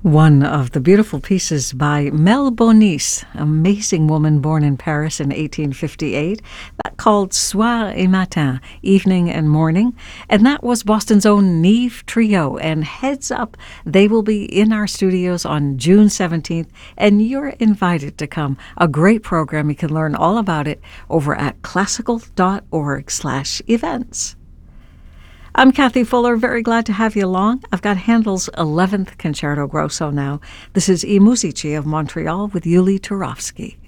One of the beautiful pieces by Mel Bonis, amazing woman born in Paris in 1858, that called Soir et Matin, Evening and Morning, and that was Boston's own Neve Trio, and heads up, they will be in our studios on June 17th, and you're invited to come. A great program, you can learn all about it over at classical.org/events. I'm Kathy Fuller, very glad to have you along. I've got Handel's 11th Concerto Grosso now. This is I Musici of Montreal with Yuli Turovsky.